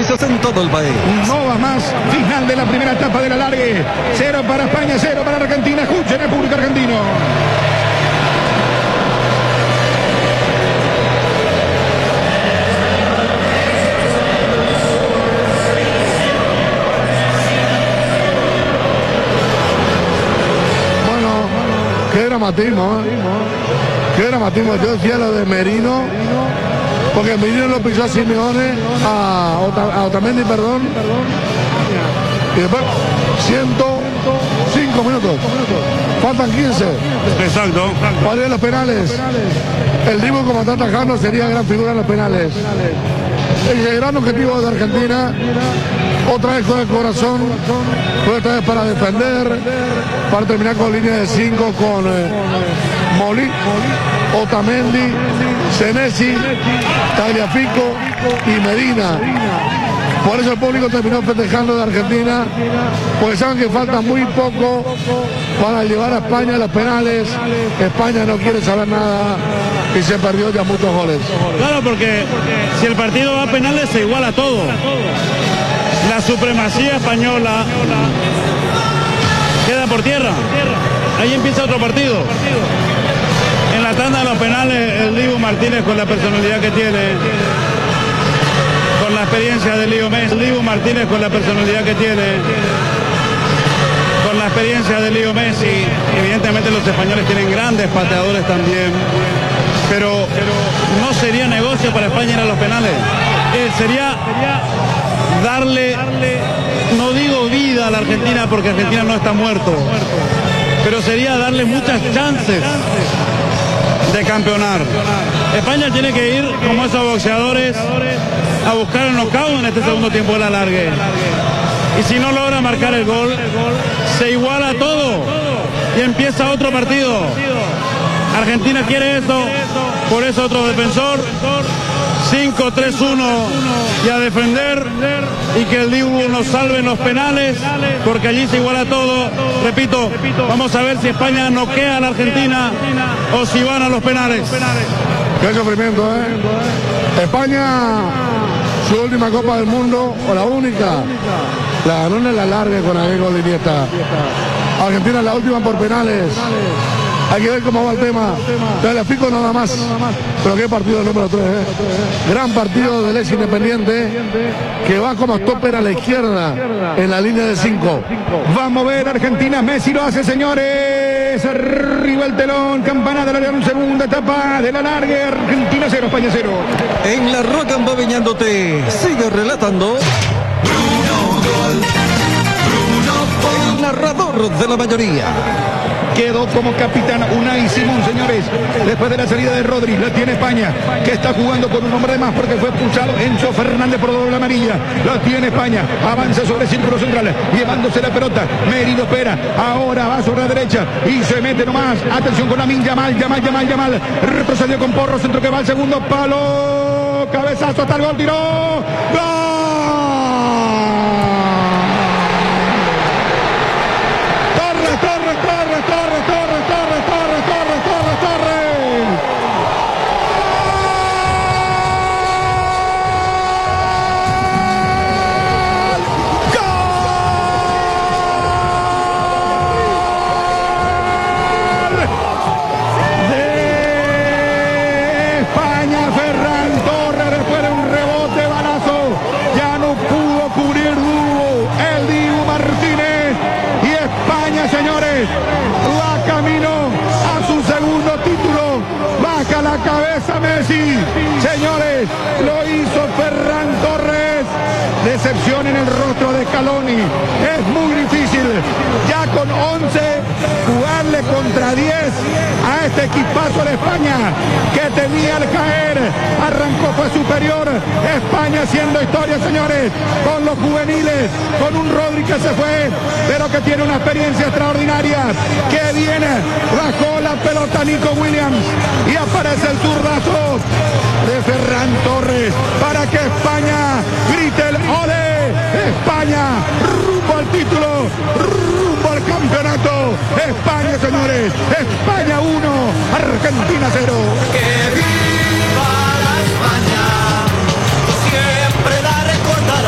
servicios en todo el país. No va más. Final de la primera etapa del alargue. 0 para España, 0 para Argentina. Escuchen el público argentino. Qué dramatismo, qué dramatismo. Yo decía lo de Merino, porque Merino lo pisó a Simeone, a Otamendi, perdón, y después 105 minutos, faltan 15. Exacto. Para los penales, el Dibu como está atajando sería gran figura en los penales. El gran objetivo de Argentina, otra vez con el corazón, otra vez para defender, para terminar con línea de 5 con Molí, Otamendi, Senesi, Tagliafico y Medina. Por eso el público terminó festejando de Argentina, porque saben que falta muy poco para llevar a España a los penales. España no quiere saber nada y se perdió ya muchos goles. Claro, porque si el partido va a penales se iguala todo. La supremacía española queda por tierra. Ahí empieza otro partido. En la tanda de los penales, el Dibu Martínez, con la personalidad que tiene, con la experiencia de Leo Messi, el Dibu Martínez con la personalidad que tiene, con la experiencia de Leo Messi. Evidentemente los españoles tienen grandes pateadores también, pero no sería negocio para España ir a los penales. Sería darle, no digo vida a la Argentina, porque Argentina no está muerto, pero sería darle muchas chances de campeonar. España tiene que ir como esos boxeadores a buscar el knockout en este segundo tiempo de la alargue. Y si no logra marcar el gol, se iguala todo y empieza otro partido. Argentina quiere eso, por eso otro defensor, 5-3-1 y a defender, y que el Dibu nos salve en los penales, porque allí se iguala todo. Repito, vamos a ver si España noquea a la Argentina o si van a los penales. Qué sufrimiento, España, su última Copa del Mundo, o la única, la ganó en la larga con el gol de Iniesta. Argentina la última por penales. Hay que ver cómo va el tema. Le pico nada más. Pero qué partido número 3, Gran partido del ex Independiente, que va como stopper a la izquierda en la línea de 5. Vamos a ver Argentina, Messi lo hace, señores. Arriba el telón, campanada de la segunda etapa de la larga. Argentina 0, España 0. En la Roca Embabeñándote sigue relatando el narrador de la mayoría. Quedó como capitán Unai Simón, señores, después de la salida de Rodri. La tiene España, que está jugando con un hombre de más porque fue expulsado Enzo Fernández por doble amarilla. La tiene España, avanza sobre el círculo central, llevándose la pelota. Merino espera, ahora va sobre la derecha y se mete nomás. Atención con Lamine Yamal. Retrocedió con Porro, centro que va al segundo palo. Cabezazo hasta el gol, tiró. ¡Gol! Cabeza Messi, señores, lo hizo Ferran Torres. Decepción en el rostro de Scaloni. Es muy difícil, ya con 11, jugarle contra 10 a este equipazo de España, que tenía al caer, arrancó, fue superior. España haciendo historia, señores, con los juveniles, con un Rodri que se fue, pero que tiene una experiencia extraordinaria, que viene, bajó la pelota Nico Williams y aparece el zurdazo de Ferran Torres para que España grite el ¡ole! España rumbo al título, rumbo al campeonato. España, señores, España 1, Argentina 0.